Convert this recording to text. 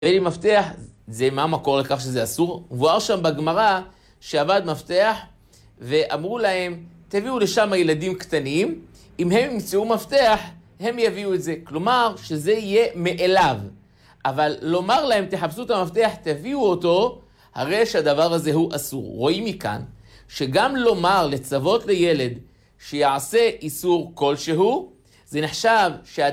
לי מפתח, זה מה המקור לכך שזה אסור? מבואר שם בגמרא שעבד מפתח ואמרו להם, תביאו לשם ילדים קטנים, אם הם ימצאו מפתח, הם יביאו את זה. כלומר, שזה יהיה מאליו. אבל לומר להם, תחפשו את המפתח, תביאו אותו, הרי שהדבר הזה הוא אסור. רואים מכאן, שגם לומר, לצוות לילד, שיעשה איסור כלשהו, זה נחשב